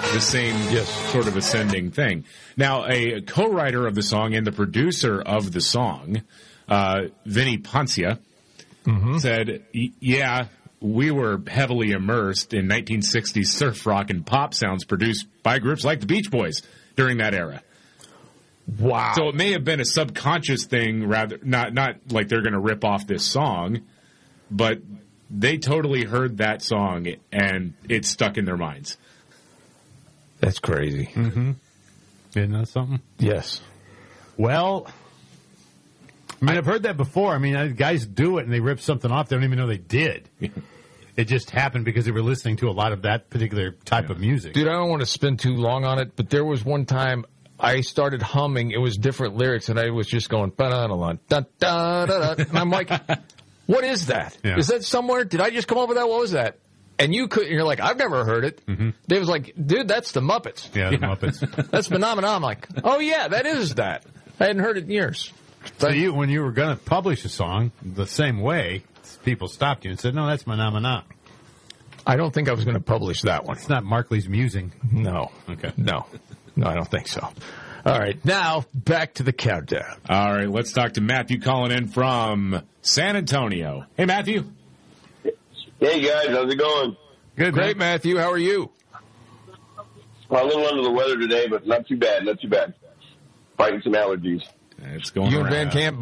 the same sort of ascending thing. Now, a co-writer of the song and the producer of the song, Vinny Poncia, said, yeah, we were heavily immersed in 1960s surf rock and pop sounds produced by groups like the Beach Boys during that era. Wow. So it may have been a subconscious thing, rather not like they're going to rip off this song, but they totally heard that song and it stuck in their minds. That's crazy. Mm-hmm. Isn't that something? Yes. Well, I mean, I've heard that before. I mean, guys do it and they rip something off. They don't even know they did. It just happened because they were listening to a lot of that particular type of music. Dude, I don't want to spend too long on it, but there was one time I started humming. It was different lyrics, and I was just going, da-da-da-da-da-da. And I'm like, what is that? Yeah. Is that somewhere? Did I just come up with that? What was that? And you're like, I've never heard it. Mm-hmm. They was like, dude, that's the Muppets. Yeah, the Muppets. That's Phenomena. I'm like, oh, yeah, that is that. I hadn't heard it in years. So when you were going to publish a song the same way, people stopped you and said, no, that's Phenomena. I don't think I was going to publish that one. It's not Markley's musing. No. Okay. No, I don't think so. All right, now back to the countdown. All right, let's talk to Matthew calling in from San Antonio. Hey, Matthew. Hey, guys. How's it going? Good, Great, man. Matthew. How are you? Well, a little under the weather today, but not too bad. Fighting some allergies. It's going You around. and Van Camp